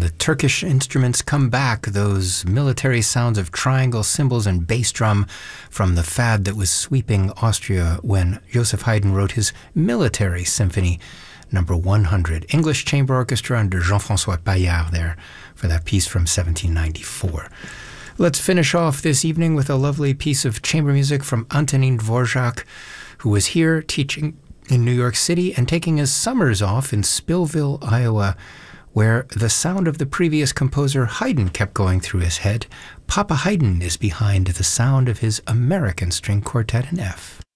the Turkish instruments come back, those military sounds of triangle cymbals and bass drum from the fad that was sweeping Austria when Joseph Haydn wrote his military symphony, number 100. English Chamber Orchestra under Jean-François Paillard there for that piece from 1794. Let's finish off this evening with a lovely piece of chamber music from Antonín Dvořák, who was here teaching in New York City and taking his summers off in Spillville, Iowa, where the sound of the previous composer Haydn kept going through his head. Papa Haydn is behind the sound of his American String Quartet in F.